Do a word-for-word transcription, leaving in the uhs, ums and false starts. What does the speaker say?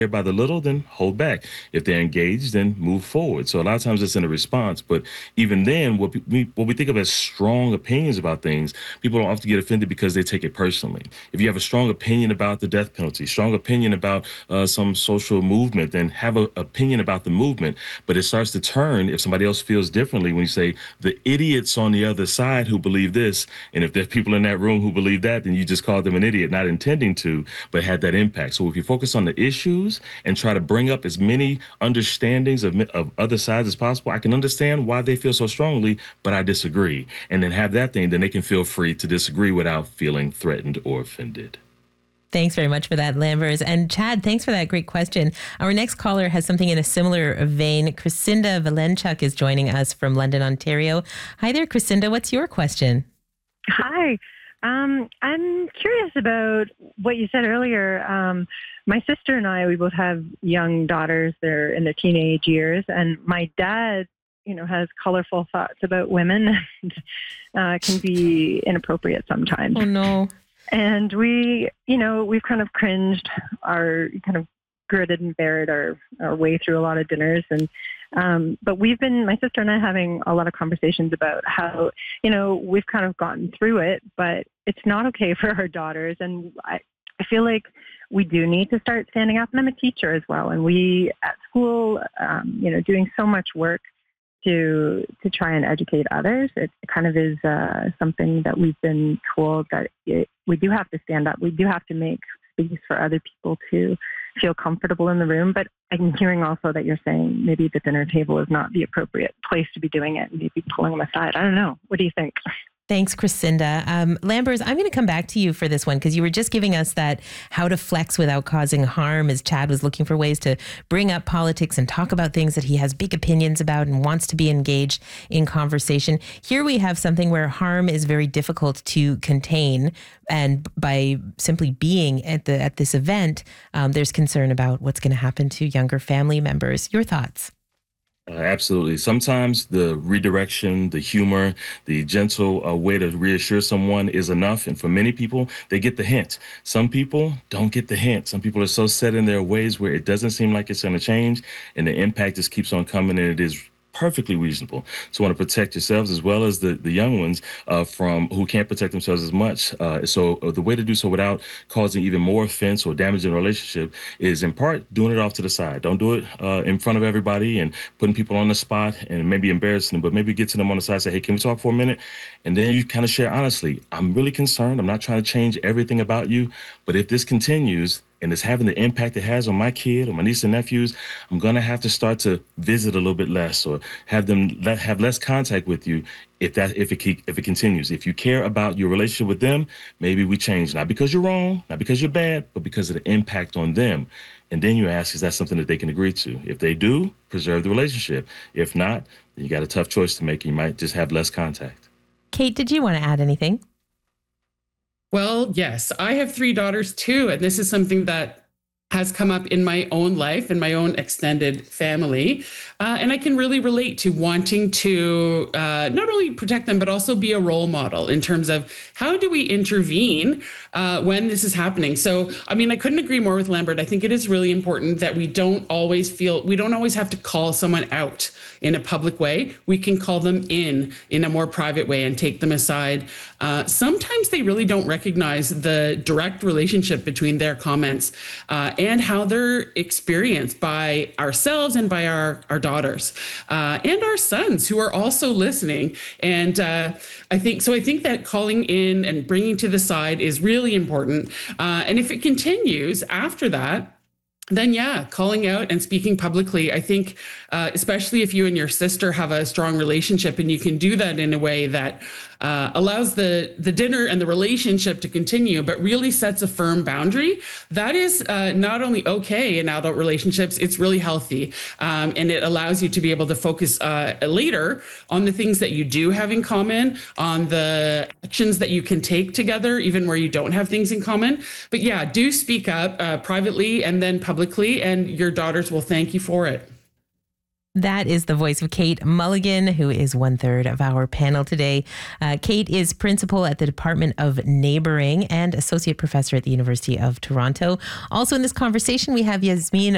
by the little, then hold back. If they're engaged, then move forward. So a lot of times it's in a response. But even then, what we what we think of as strong opinions about things, people don't often get offended because they take it personally. If you have a strong opinion about the death penalty, strong opinion about uh, some social movement, then have an opinion about the movement. But it starts to turn if somebody else feels differently when you say the idiots on the other side who believe this, and if there's people in that room who believe that, then you just called them an idiot, not intending to, but had that impact. So if you focus on the issues and try to bring up as many understandings of, of other sides as possible, I can understand why they feel so strongly, but I disagree. And then have that thing, then they can feel free to disagree without feeling threatened or offended. Thanks very much for that, Lambers. And Chad, thanks for that great question. Our next caller has something in a similar vein. Crescinda Valenchuk is joining us from London, Ontario. Hi there, Crescinda. What's your question? Hi. Um, I'm curious about what you said earlier. Um, my sister and I, we both have young daughters. They're in their teenage years. And my dad, you know, has colorful thoughts about women and uh, can be inappropriate sometimes. Oh, no. And we, you know, we've kind of cringed, our kind of gritted and bared our, our way through a lot of dinners. And Um, but we've been, my sister and I, having a lot of conversations about how, you know, we've kind of gotten through it, but it's not okay for our daughters. And I, I feel like we do need to start standing up. And I'm a teacher as well. And we, at school, um, you know, doing so much work to to try and educate others. It kind of is uh, something that we've been told that it, we do have to stand up. We do have to make space for other people to feel comfortable in the room. But I'm hearing also that you're saying maybe the dinner table is not the appropriate place to be doing it, and maybe pulling them aside. I don't know. What do you think? Thanks, Crescinda. Um, Lambers, I'm going to come back to you for this one because you were just giving us that how to flex without causing harm as Chad was looking for ways to bring up politics and talk about things that he has big opinions about and wants to be engaged in conversation. Here we have something where harm is very difficult to contain. And by simply being at the at this event, um, there's concern about what's going to happen to younger family members. Your thoughts? Uh, absolutely. Sometimes the redirection, the humor, the gentle uh, way to reassure someone is enough. And for many people, they get the hint. Some people don't get the hint. Some people are so set in their ways where it doesn't seem like it's going to change, and the impact just keeps on coming, and it is perfectly reasonable to want to protect yourselves as well as the, the young ones uh, from who can't protect themselves as much. Uh, so uh, the way to do so without causing even more offense or damage in a relationship is in part doing it off to the side. Don't do it uh, in front of everybody and putting people on the spot and maybe embarrassing them, but maybe get to them on the side, say, hey, can we talk for a minute? And then you kind of share honestly, I'm really concerned. I'm not trying to change everything about you, but if this continues, and it's having the impact it has on my kid or my niece and nephews, I'm going to have to start to visit a little bit less or have them let, have less contact with you if that if it keep, if it continues. If you care about your relationship with them, maybe we change, not because you're wrong, not because you're bad, but because of the impact on them. And then you ask, is that something that they can agree to? If they do, preserve the relationship. If not, then you got a tough choice to make. You might just have less contact. Kate, did you want to add anything? Well, yes, I have three daughters too, and this is something that has come up in my own life and my own extended family. Uh, and I can really relate to wanting to uh, not only protect them, but also be a role model in terms of how do we intervene uh, when this is happening. So, I mean, I couldn't agree more with Lambert. I think it is really important that we don't always feel, we don't always have to call someone out in a public way. We can call them in, in a more private way and take them aside. Uh, sometimes they really don't recognize the direct relationship between their comments uh, and how they're experienced by ourselves and by our, our daughters uh, and our sons who are also listening. And uh, I think, so I think that calling in and bringing to the side is really important. Uh, and if it continues after that, then yeah, calling out and speaking publicly. I think, uh, especially if you and your sister have a strong relationship and you can do that in a way that uh, allows the, the dinner and the relationship to continue, but really sets a firm boundary, that is uh, not only okay in adult relationships, it's really healthy. Um, and it allows you to be able to focus uh, later on the things that you do have in common, on the actions that you can take together, even where you don't have things in common. But yeah, do speak up uh, privately and then publicly, and your daughters will thank you for it. That is the voice of Kate Mulligan, who is one third of our panel today. Uh, Kate is principal at the Department of Neighboring and associate professor at the University of Toronto. Also in this conversation, we have Yasmin